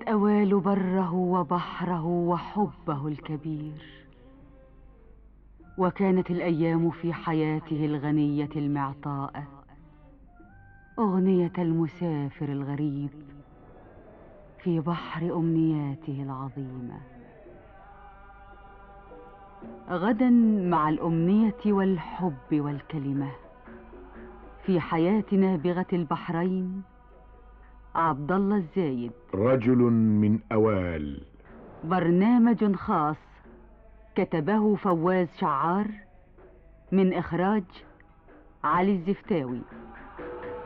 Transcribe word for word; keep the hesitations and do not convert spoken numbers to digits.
وكانت أوال بره وبحره وحبه الكبير، وكانت الأيام في حياته الغنية المعطاءة أغنية المسافر الغريب في بحر أمنياته العظيمة. غدا مع الأمنية والحب والكلمة في حياة نابغة البحرين عبد الله الزايد. رجل من أوال، برنامج خاص كتبه فواز شعار من إخراج علي الزفتاوي.